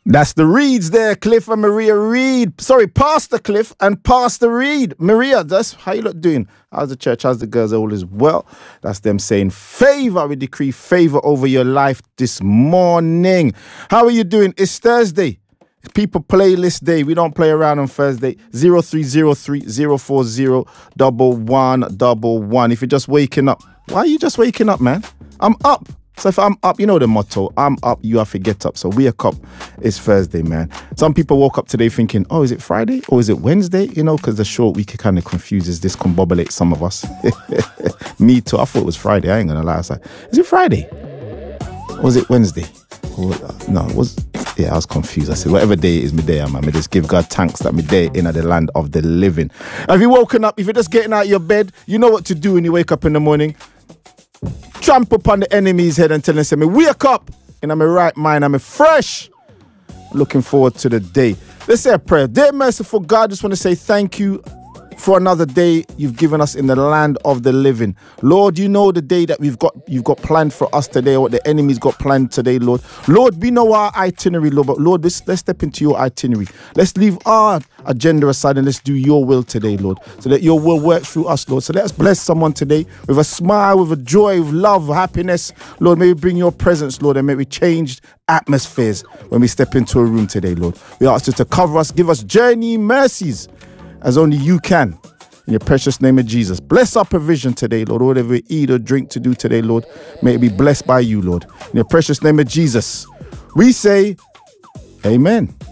That's the Reeds there, Cliff and Maria Reed. Sorry, Pastor Cliff and Pastor Reed. Maria, that's how you look doing. How's the church? How's the girls? All is well. That's them saying favor. We decree favor over your life this morning. How are you doing? It's Thursday. People playlist day. We don't play around on Thursday. 0303 040 1111. If you're just waking up, why are you just waking up, man? I'm up. So if I'm up, you know the motto, I'm up, you have to get up. So we are up. It's Thursday, man. Some people woke up today thinking, oh, is it Friday or is it Wednesday? You know, because the short week kind of confuses, discombobulates some of us. Me too. I thought it was Friday. I ain't going to lie. I was like, is it Friday? Or was it Wednesday? I was confused. I said, whatever day it is, my day, man. I just give God thanks that my day in the land of the living. Have you woken up? If you're just getting out of your bed, you know what to do when you wake up in the morning. Tramp upon the enemy's head and tell them, me wake up and I'm a right mind, I'm a fresh. Looking forward to the day. Let's say a prayer. Dear merciful God, just want to say thank you for another day you've given us in the land of the living. Lord, you know the day that you've got planned for us today, or what the enemy's got planned today, Lord. Lord, we know our itinerary, Lord, but Lord, let's step into your itinerary. Let's leave our agenda aside and let's do your will today, Lord, so that your will works through us, Lord. So let us bless someone today with a smile, with a joy, with love, happiness. Lord, may we bring your presence, Lord, and may we change atmospheres when we step into a room today, Lord. We ask you to cover us, give us journey mercies as only you can. In your precious name of Jesus. Bless our provision today, Lord. Whatever we eat or drink to do today, Lord, may it be blessed by you, Lord. In your precious name of Jesus, we say, amen.